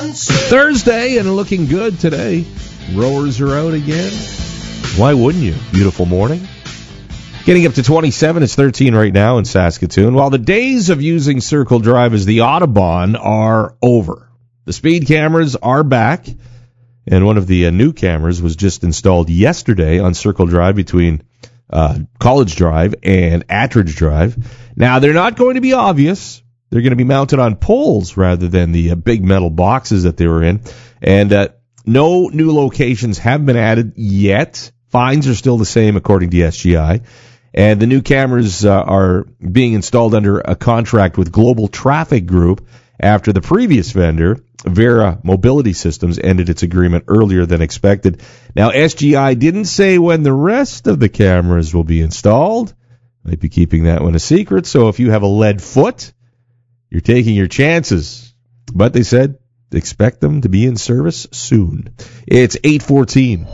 Thursday and looking good today. Rowers are out again. Why wouldn't you? Beautiful morning. Getting up to 27. It's 13 right now in Saskatoon. While the days of using Circle Drive as the Autobahn are over. The speed cameras are back. And one of the new cameras was just installed yesterday on Circle Drive between College Drive and Attridge Drive. Now, they're not going to be obvious. They're going to be mounted on poles rather than the big metal boxes that they were in. And no new locations have been added yet. Fines are still the same according to SGI. And the new cameras are being installed under a contract with Global Traffic Group after the previous vendor, Vera Mobility Systems, ended its agreement earlier than expected. Now, SGI didn't say when the rest of the cameras will be installed. Might be keeping that one a secret. So if you have a lead foot, you're taking your chances. But they said expect them to be in service soon. It's 8:14.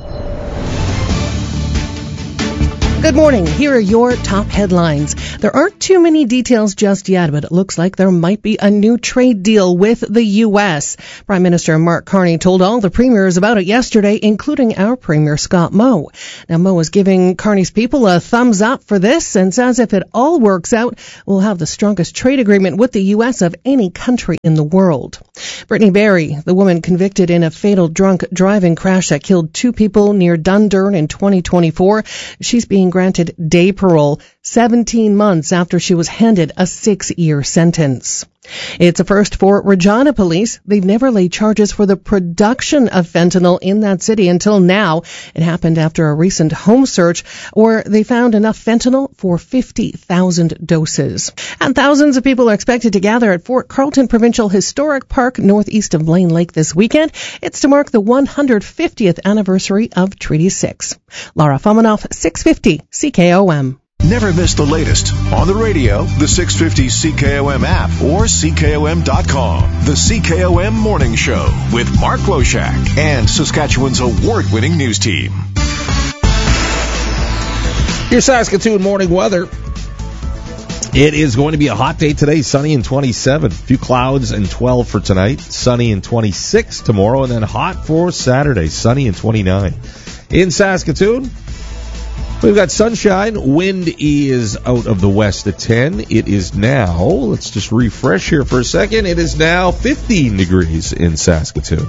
Good morning. Here are your top headlines. There aren't too many details just yet, but it looks like there might be a new trade deal with the U.S. Prime Minister Mark Carney told all the premiers about it yesterday, including our Premier Scott Moe. Now, Moe is giving Carney's people a thumbs up for this and says if it all works out, we'll have the strongest trade agreement with the U.S. of any country in the world. Brittany Berry, the woman convicted in a fatal drunk driving crash that killed 2 people near Dundurn in 2024, she's being granted day parole 17 months after she was handed a 6-year sentence. It's a first for Regina Police. They've never laid charges for the production of fentanyl in that city until now. It happened after a recent home search where they found enough fentanyl for 50,000 doses. And thousands of people are expected to gather at Fort Carlton Provincial Historic Park northeast of Blaine Lake this weekend. It's to mark the 150th anniversary of Treaty 6. Laura Fomanoff, 650 CKOM. Never miss the latest on the radio, the 650 CKOM app, or CKOM.com. The CKOM Morning Show with Mark Loshak and Saskatchewan's award-winning news team. Your Saskatoon morning weather. It is going to be a hot day today, sunny and 27. A few clouds and 12 for tonight, sunny and 26 tomorrow, and then hot for Saturday, sunny and 29. In Saskatoon, we've got sunshine. Wind is out of the west at 10. It is now, let's just refresh here for a second. It is now 15 degrees in Saskatoon.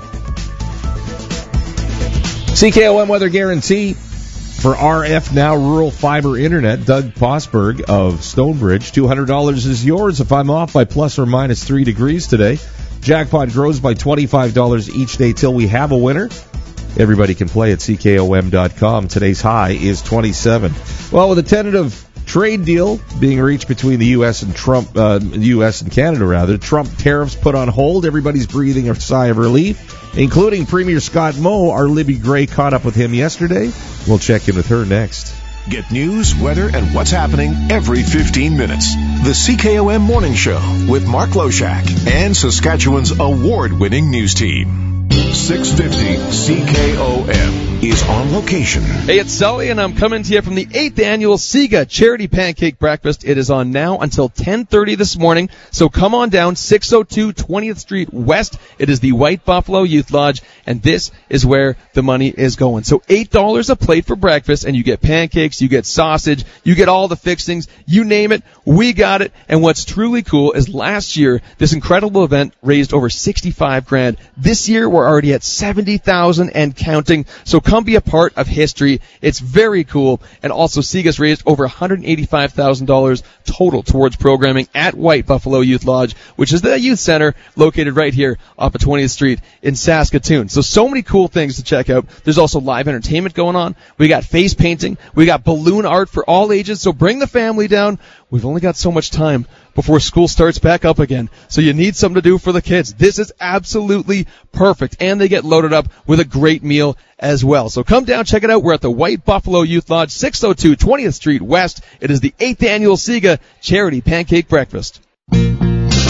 CKOM weather guarantee for RF Now Rural Fiber Internet. Doug Posberg of Stonebridge. $200 is yours if I'm off by plus or minus 3 degrees today. Jackpot grows by $25 each day till we have a winner. Everybody can play at CKOM.com. Today's high is 27. Well, with a tentative trade deal being reached between the U.S. and U.S. and Canada, rather, Trump tariffs put on hold, everybody's breathing a sigh of relief, including Premier Scott Moe. Our Libby Gray caught up with him yesterday. We'll check in with her next. Get news, weather, and what's happening every 15 minutes. The CKOM Morning Show with Mark Loshak and Saskatchewan's award-winning news team. 650 CKOM is on location. Hey, it's Sully, and I'm coming to you from the 8th annual SIGA Charity Pancake Breakfast. It is on now until 10:30 this morning, so come on down, 602 20th Street West. It is the White Buffalo Youth Lodge, and this is where the money is going. So $8 a plate for breakfast, and you get pancakes, you get sausage, you get all the fixings, you name it, we got it. And what's truly cool is last year, this incredible event raised over $65,000. This year, we're already at $70,000 and counting. So come be a part of history. It's very cool. And also, SIGA's raised over $185,000 total towards programming at White Buffalo Youth Lodge, which is the youth center located right here off of 20th Street in Saskatoon. So many cool things to check out. There's also live entertainment going on. We got face painting. We got balloon art for all ages. So bring the family down. We've only got so much time before school starts back up again. So you need something to do for the kids. This is absolutely perfect. And they get loaded up with a great meal as well. So come down, check it out. We're at the White Buffalo Youth Lodge, 602 20th Street West. It is the 8th annual SIGA Charity Pancake Breakfast.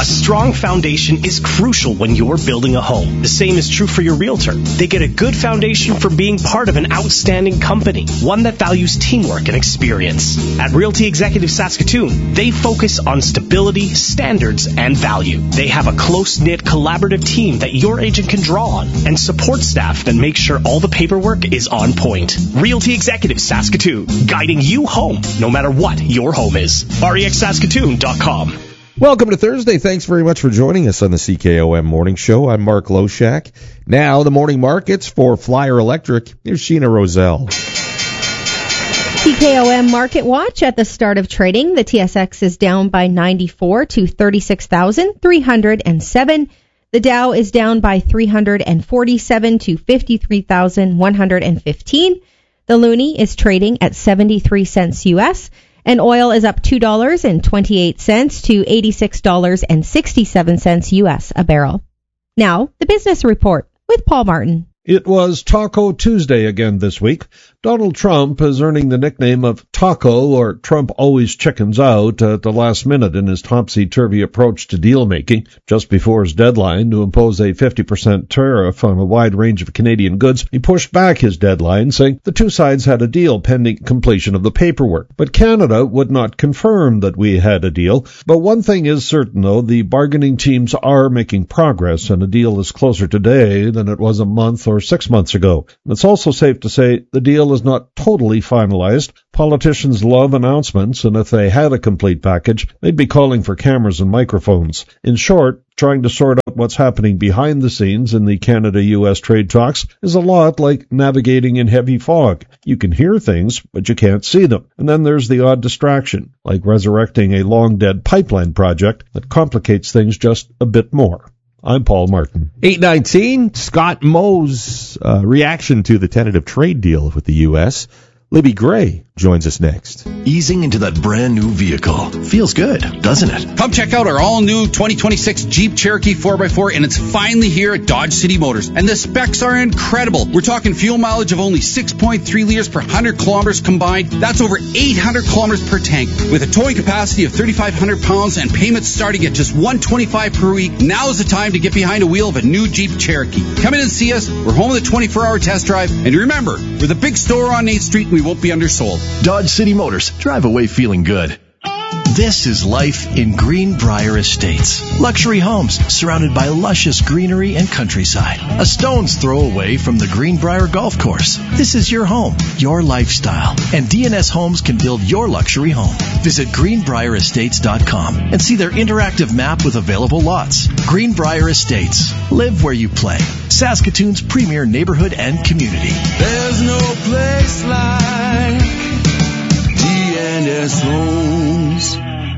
A strong foundation is crucial when you're building a home. The same is true for your realtor. They get a good foundation for being part of an outstanding company, one that values teamwork and experience. At Realty Executive Saskatoon, they focus on stability, standards, and value. They have a close-knit, collaborative team that your agent can draw on and support staff that make sure all the paperwork is on point. Realty Executive Saskatoon, guiding you home no matter what your home is. REXSaskatoon.com. Welcome to Thursday. Thanks very much for joining us on the CKOM Morning Show. I'm Mark Loshak. Now, the morning markets for Flyer Electric. Here's Sheena Roselle. CKOM Market Watch at the start of trading. The TSX is down by 94 to 36,307. The Dow is down by 347 to 53,115. The loonie is trading at 73 cents U.S., and oil is up $2.28 to $86.67 U.S. a barrel. Now, the business report with Paul Martin. It was Taco Tuesday again this week. Donald Trump is earning the nickname of Taco, or Trump always chickens out, at the last minute in his topsy-turvy approach to deal-making. Just before his deadline to impose a 50% tariff on a wide range of Canadian goods, he pushed back his deadline, saying the two sides had a deal pending completion of the paperwork. But Canada would not confirm that we had a deal. But one thing is certain, though, the bargaining teams are making progress, and a deal is closer today than it was a month or 6 months ago. It's also safe to say the deal is not totally finalized. Politicians love announcements, and if they had a complete package, they'd be calling for cameras and microphones. In short, trying to sort out what's happening behind the scenes in the Canada-U.S. trade talks is a lot like navigating in heavy fog. You can hear things, but you can't see them. And then there's the odd distraction, like resurrecting a long-dead pipeline project that complicates things just a bit more. I'm Paul Martin. 8:19, Scott Moe's reaction to the tentative trade deal with the U.S. Libby Gray joins us next. Easing into that brand new vehicle. Feels good, doesn't it? Come check out our all-new 2026 Jeep Cherokee 4x4, and it's finally here at Dodge City Motors. And the specs are incredible. We're talking fuel mileage of only 6.3 liters per 100 kilometers combined. That's over 800 kilometers per tank. With a towing capacity of 3,500 pounds and payments starting at just $125 per week, now is the time to get behind the wheel of a new Jeep Cherokee. Come in and see us. We're home with a 24-hour test drive. And remember, we're the big store on 8th Street, and we won't be undersold. Dodge City Motors. Drive away feeling good. This is life in Greenbrier Estates. Luxury homes surrounded by luscious greenery and countryside. A stone's throw away from the Greenbrier Golf Course. This is your home, your lifestyle, and DNS Homes can build your luxury home. Visit greenbrierestates.com and see their interactive map with available lots. Greenbrier Estates. Live where you play. Saskatoon's premier neighborhood and community. There's no place like DNS Homes.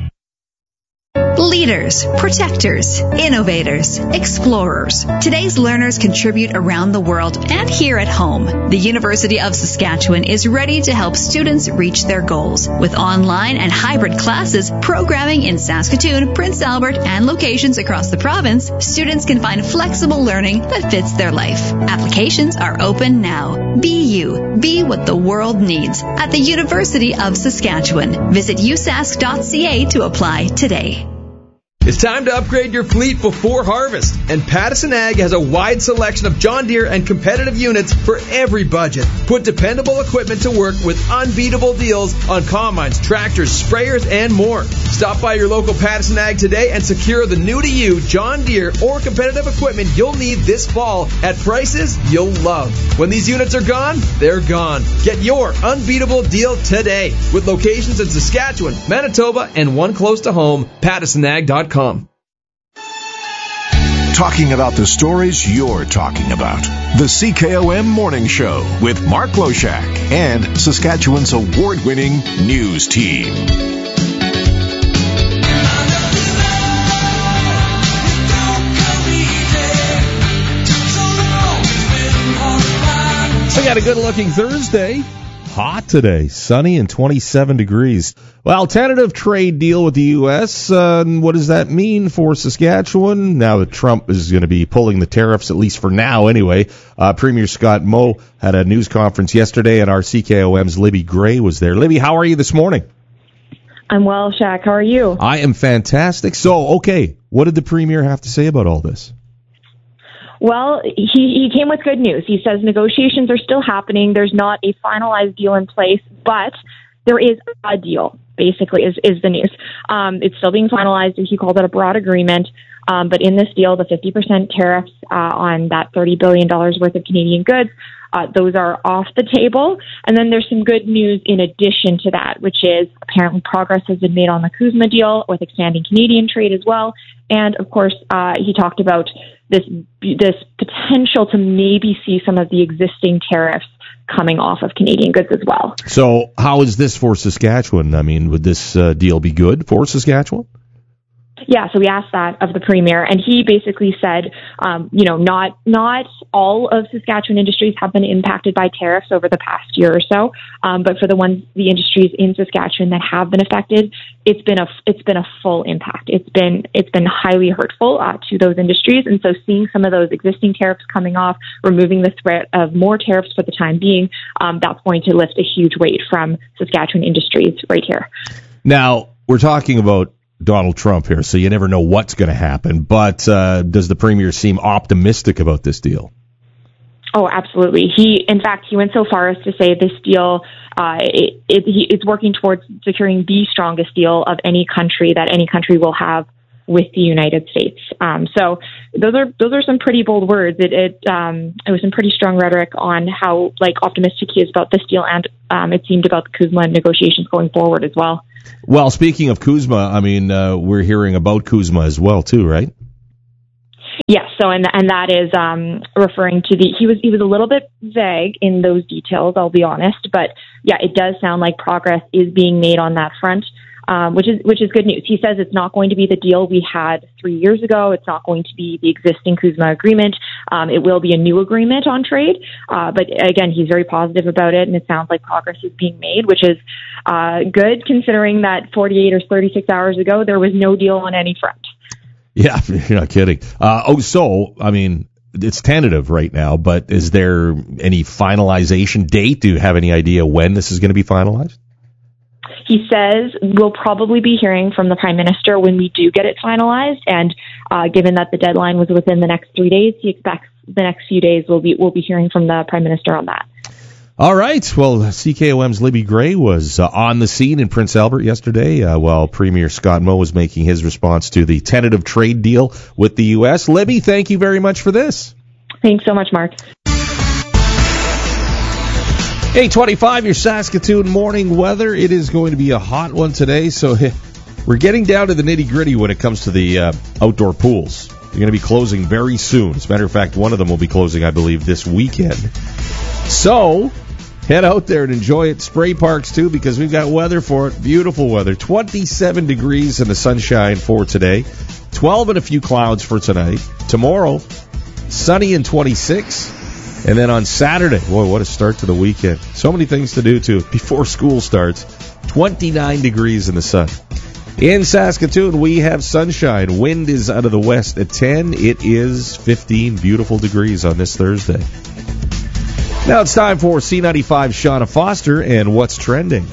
Leaders, protectors, innovators, explorers. Today's learners contribute around the world and here at home. The University of Saskatchewan is ready to help students reach their goals. With online and hybrid classes, programming in Saskatoon, Prince Albert, and locations across the province, students can find flexible learning that fits their life. Applications are open now. Be you. Be what the world needs at the University of Saskatchewan. Visit usask.ca to apply today. It's time to upgrade your fleet before harvest, and Pattison Ag has a wide selection of John Deere and competitive units for every budget. Put dependable equipment to work with unbeatable deals on combines, tractors, sprayers, and more. Stop by your local Pattison Ag today and secure the new-to-you John Deere or competitive equipment you'll need this fall at prices you'll love. When these units are gone, they're gone. Get your unbeatable deal today with locations in Saskatchewan, Manitoba, and one close to home, PattisonAg.com. Talking about the stories you're talking about. The CKOM Morning Show with Mark Loshak and Saskatchewan's award-winning news team. We got a good-looking Thursday. Hot today, sunny and 27 degrees. Well, tentative trade deal with the U.S. What does that mean for Saskatchewan? Now that Trump is going to be pulling the tariffs, at least for now anyway. Premier Scott Moe had a news conference yesterday, and our CKOM's Libby Gray was there. Libby, how are you this morning? I'm well, Shaq. How are you? I am fantastic. So, okay, what did the Premier have to say about all this? Well, he came with good news. He says negotiations are still happening. There's not a finalized deal in place, but there is a deal, basically, is the news. It's still being finalized. He called it a broad agreement. But in this deal, the 50% tariffs on that $30 billion worth of Canadian goods, those are off the table. And then there's some good news in addition to that, which is apparently progress has been made on the CUSMA deal with expanding Canadian trade as well. And, of course, he talked about this potential to maybe see some of the existing tariffs coming off of Canadian goods as well. So how is this for Saskatchewan? I mean, would this deal be good for Saskatchewan? Yeah, so we asked that of the Premier, and he basically said, not all of Saskatchewan industries have been impacted by tariffs over the past year or so, but for the industries in Saskatchewan that have been affected, it's been a full impact. It's been highly hurtful to those industries, and so seeing some of those existing tariffs coming off, removing the threat of more tariffs for the time being, that's going to lift a huge weight from Saskatchewan industries right here. Now, we're talking about Donald Trump here, so you never know what's going to happen. But does the Premier seem optimistic about this deal? Oh, absolutely. In fact, he went so far as to say this deal, it's working towards securing the strongest deal of any country that any country will have with the United States. So those are some pretty bold words. It was some pretty strong rhetoric on how optimistic he is about this deal, and it seemed about the CUSMA negotiations going forward as well. Well, speaking of CUSMA, I mean, we're hearing about CUSMA as well, too, right? Yes. So, and that is referring to he was a little bit vague in those details, I'll be honest, but yeah, it does sound like progress is being made on that front. Which is good news. He says it's not going to be the deal we had 3 years ago. It's not going to be the existing CUSMA agreement. It will be a new agreement on trade. But again, he's very positive about it, and it sounds like progress is being made, which is good considering that 48 or 36 hours ago, there was no deal on any front. Yeah, you're not kidding. So, I mean, it's tentative right now, but is there any finalization date? Do you have any idea when this is going to be finalized? He says we'll probably be hearing from the Prime Minister when we do get it finalized, and given that the deadline was within the next 3 days, he expects the next few days we'll be hearing from the Prime Minister on that. All right. Well, CKOM's Libby Gray was on the scene in Prince Albert yesterday while Premier Scott Moe was making his response to the tentative trade deal with the U.S. Libby, thank you very much for this. Thanks so much, Mark. 8:25, your Saskatoon morning weather. It is going to be a hot one today, so we're getting down to the nitty-gritty when it comes to the outdoor pools. They're going to be closing very soon. As a matter of fact, one of them will be closing, I believe, this weekend. So head out there and enjoy it. Spray parks, too, because we've got weather for it. Beautiful weather. 27 degrees in the sunshine for today. 12 and a few clouds for tonight. Tomorrow, sunny and 26. And then on Saturday, boy, what a start to the weekend. So many things to do, too. Before school starts, 29 degrees in the sun. In Saskatoon, we have sunshine. Wind is out of the west at 10. It is 15 beautiful degrees on this Thursday. Now it's time for C95 Shauna Foster and What's Trending.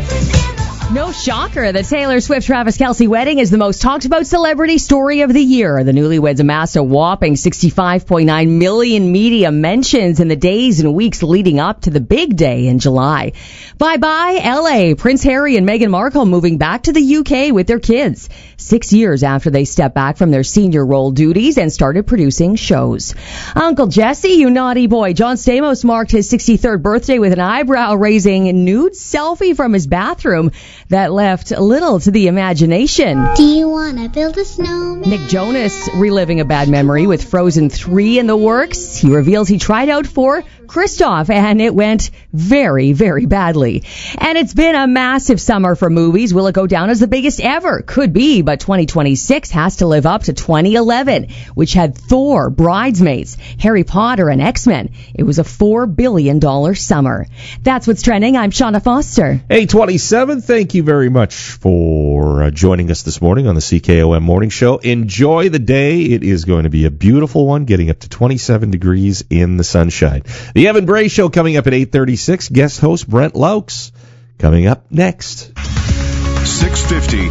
No shocker, the Taylor Swift-Travis Kelce wedding is the most talked about celebrity story of the year. The newlyweds amassed a whopping 65.9 million media mentions in the days and weeks leading up to the big day in July. Bye-bye, L.A. Prince Harry and Meghan Markle moving back to the U.K. with their kids, 6 years after they stepped back from their senior role duties and started producing shows. Uncle Jesse, you naughty boy. John Stamos marked his 63rd birthday with an eyebrow-raising nude selfie from his bathroom that left little to the imagination. Do you want to build a snowman? Nick Jonas reliving a bad memory with Frozen 3 in the works. He reveals he tried out for Kristoff, and it went very, very badly. And it's been a massive summer for movies. Will it go down as the biggest ever? Could be, but 2026 has to live up to 2011, which had Thor, Bridesmaids, Harry Potter, and X-Men. It was a $4 billion summer. That's what's trending. I'm Shauna Foster. 8:27. Thank you very much for joining us this morning on the CKOM Morning Show. Enjoy the day. It is going to be a beautiful one, getting up to 27 degrees in the sunshine. The Evan Bray Show coming up at 8:36. Guest host Brent Laux coming up next. 650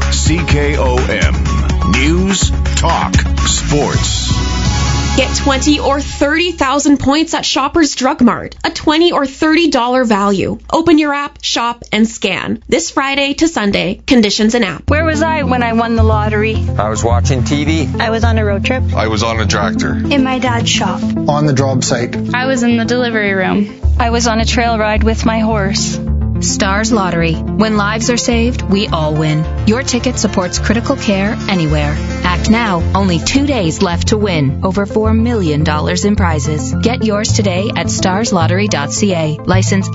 CKOM. News, talk, sports. Get 20 or 30,000 points at Shoppers Drug Mart. A $20 or $30 value. Open your app, shop, and scan. This Friday to Sunday. Conditions and app. Where was I when I won the lottery? I was watching TV. I was on a road trip. I was on a tractor. In my dad's shop. On the job site. I was in the delivery room. I was on a trail ride with my horse. Stars Lottery. When lives are saved, we all win. Your ticket supports critical care anywhere. Act now. Only 2 days left to win. Over $4 million in prizes. Get yours today at starslottery.ca. License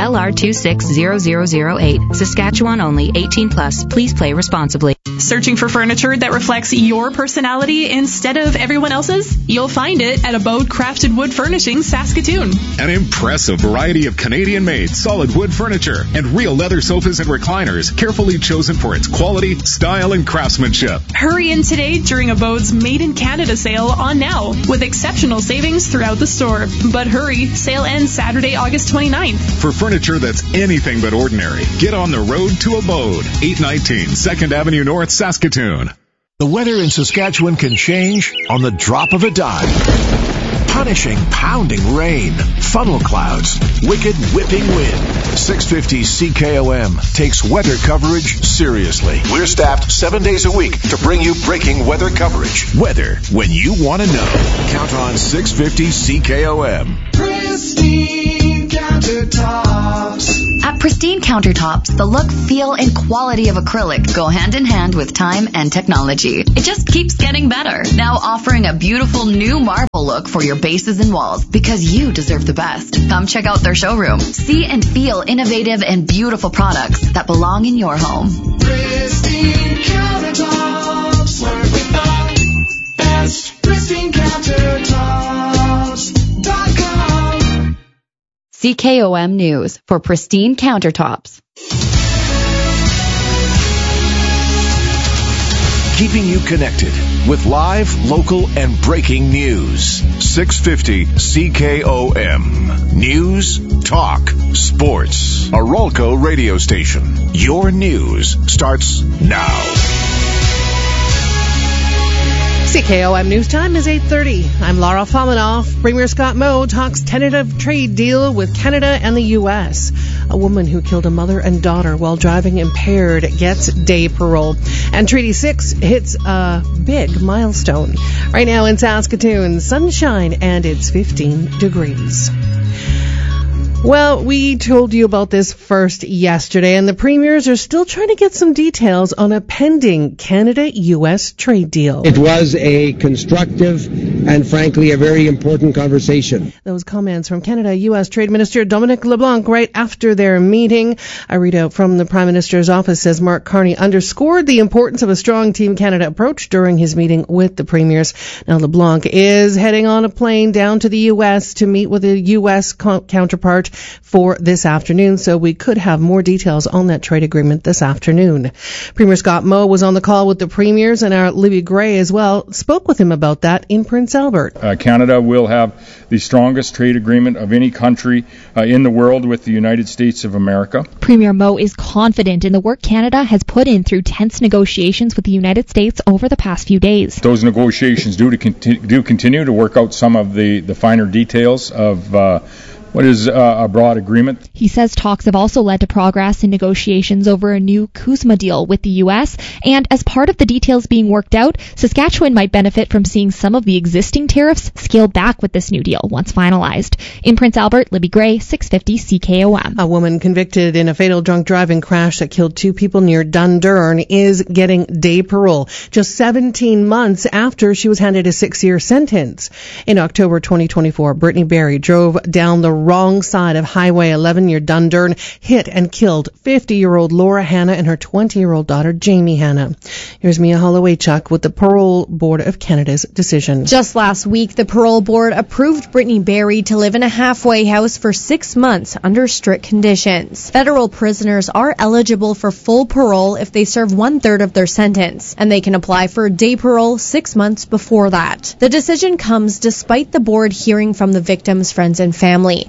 LR260008. Saskatchewan only. 18 plus. Please play responsibly. Searching for furniture that reflects your personality instead of everyone else's? You'll find it at Abode Crafted Wood Furnishings, Saskatoon. An impressive variety of Canadian-made solid wood furniture and real leather sofas and recliners, carefully chosen for its quality, style, and craftsmanship. Hurry in today during Abode's Made in Canada sale on now, with exceptional savings throughout the store. But hurry, sale ends Saturday, August 29th. For furniture that's anything but ordinary, get on the road to Abode, 819 2nd Avenue North, Saskatoon. The weather in Saskatchewan can change on the drop of a dime. Punishing, pounding rain, funnel clouds, wicked whipping wind. 650 CKOM takes weather coverage seriously. We're staffed 7 days a week to bring you breaking weather coverage. Weather when you want to know. Count on 650 CKOM. Pristine Countertops. At Pristine Countertops, the look, feel, and quality of acrylic go hand in hand with time and technology. It just keeps getting better. Now offering a beautiful new marble look for your bases and walls, because you deserve the best. Come check out their showroom. See and feel innovative and beautiful products that belong in your home. Pristine Countertops. Work with the best. PristineCountertops.com. CKOM News for Pristine Countertops. Keeping you connected with live, local, and breaking news. 650 CKOM. News, talk, sports. A Rolco radio station. Your news starts now. CKOM News Time is 8:30. I'm Laura Famanoff. Premier Scott Moe talks tentative trade deal with Canada and the U.S. A woman who killed a mother and daughter while driving impaired gets day parole. And Treaty 6 hits a big milestone. Right now in Saskatoon, sunshine and it's 15 degrees. Well, we told you about this first yesterday, and the premiers are still trying to get some details on a pending Canada-U.S. trade deal. It was a constructive and, frankly, a very important conversation. Those comments from Canada-U.S. Trade Minister Dominic LeBlanc right after their meeting. A readout from the Prime Minister's office says Mark Carney underscored the importance of a strong Team Canada approach during his meeting with the premiers. Now, LeBlanc is heading on a plane down to the U.S. to meet with a U.S. counterpart for this afternoon, so we could have more details on that trade agreement this afternoon. Premier Scott Moe was on the call with the premiers, and our Libby Gray as well spoke with him about that in Prince Albert. Canada will have the strongest trade agreement of any country in the world with the United States of America. Premier Moe is confident in the work Canada has put in through tense negotiations with the United States over the past few days. Those negotiations do continue to work out some of the finer details of what is a broad agreement. He says talks have also led to progress in negotiations over a new CUSMA deal with the U.S., and as part of the details being worked out, Saskatchewan might benefit from seeing some of the existing tariffs scaled back with this new deal once finalized. In Prince Albert, Libby Gray, 650 CKOM. A woman convicted in a fatal drunk driving crash that killed 2 people near Dundurn is getting day parole, just 17 months after she was handed a 6-year sentence. In October 2024, Brittany Berry drove down the wrong side of Highway 11 near Dundurn, hit and killed 50-year-old Laura Hanna and her 20-year-old daughter Jamie Hanna. Here's Mia Holloway-Chuck with the Parole Board of Canada's decision. Just last week, the Parole Board approved Brittany Berry to live in a halfway house for 6 months under strict conditions. Federal prisoners are eligible for full parole if they serve 1/3 of their sentence, and they can apply for day parole 6 months before that. The decision comes despite the board hearing from the victims' friends and family.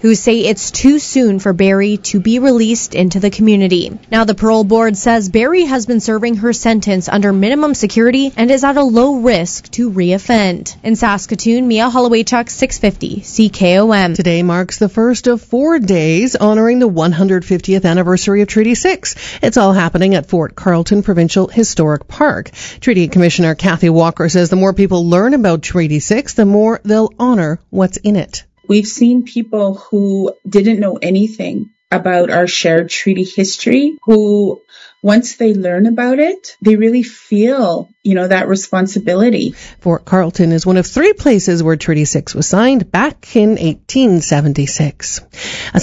who say it's too soon for Barry to be released into the community. Now, the parole board says Barry has been serving her sentence under minimum security and is at a low risk to reoffend. In Saskatoon, Mia Holloway-Chuck, 650 CKOM. Today marks the first of 4 days honoring the 150th anniversary of Treaty 6. It's all happening at Fort Carlton Provincial Historic Park. Treaty Commissioner Kathy Walker says the more people learn about Treaty 6, the more they'll honor what's in it. We've seen people who didn't know anything about our shared treaty history, who once they learn about it, they really feel, that responsibility. Fort Carlton is one of 3 places where Treaty 6 was signed back in 1876. The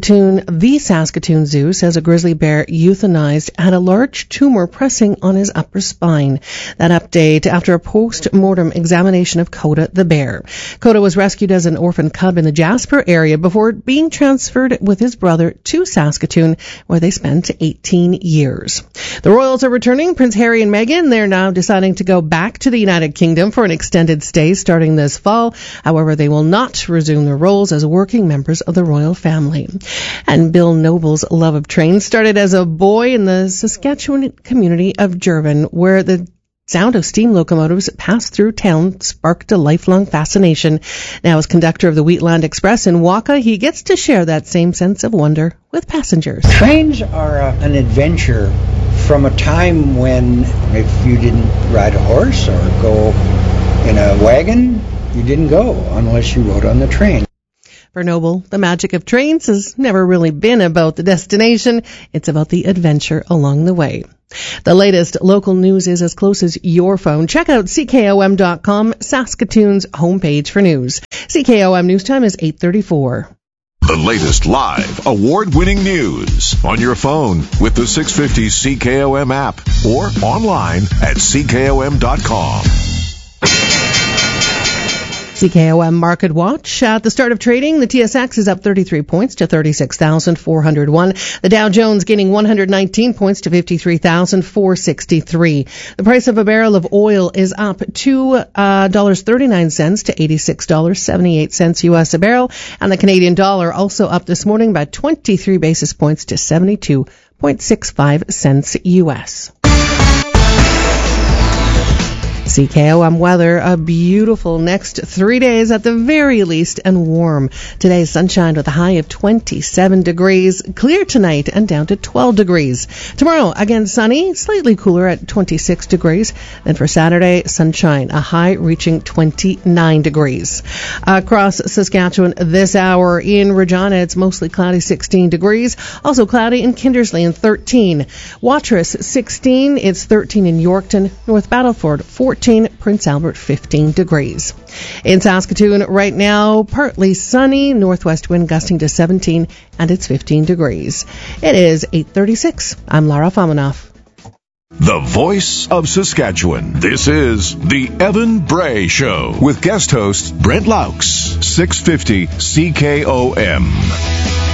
Saskatoon Zoo says a grizzly bear euthanized had a large tumor pressing on his upper spine. That update after a post-mortem examination of Coda the bear. Coda was rescued as an orphan cub in the Jasper area before being transferred with his brother to Saskatoon, where they spent 18 years. The royals are returning. Prince Harry and Meghan, they're now deciding to go back to the United Kingdom for an extended stay starting this fall. However, they will not resume their roles as working members of the royal family. And Bill Noble's love of trains started as a boy in the Saskatchewan community of Girvan, where the sound of steam locomotives passed through town sparked a lifelong fascination. Now, as conductor of the Wheatland Express in Waka, he gets to share that same sense of wonder with passengers. Trains are an adventure from a time when if you didn't ride a horse or go in a wagon, you didn't go unless you rode on the train. For Noble, the magic of trains has never really been about the destination. It's about the adventure along the way. The latest local news is as close as your phone. Check out CKOM.com, Saskatoon's homepage for news. CKOM News Time is 8:34. The latest live, award-winning news on your phone with the 650 CKOM app or online at CKOM.com. CKOM Market Watch. At the start of trading, the TSX is up 33 points to 36,401. The Dow Jones gaining 119 points to 53,463. The price of a barrel of oil is up $2.39 to $86.78 U.S. a barrel. And the Canadian dollar also up this morning by 23 basis points to 72.65 cents U.S. CKOM weather, a beautiful next 3 days at the very least and warm. Today, sunshine with a high of 27 degrees, clear tonight and down to 12 degrees. Tomorrow, again sunny, slightly cooler at 26 degrees. Then for Saturday, sunshine, a high reaching 29 degrees. Across Saskatchewan this hour in Regina, it's mostly cloudy, 16 degrees. Also cloudy in Kindersley and 13. Watrous, 16. It's 13 in Yorkton. North Battleford, 14. Prince Albert, 15 degrees. In Saskatoon right now, partly sunny, northwest wind gusting to 17, and it's 15 degrees. It is 8:36. I'm Lara Famanoff. The voice of Saskatchewan. This is the Evan Bray Show with guest host Brent Laux, 650 CKOM.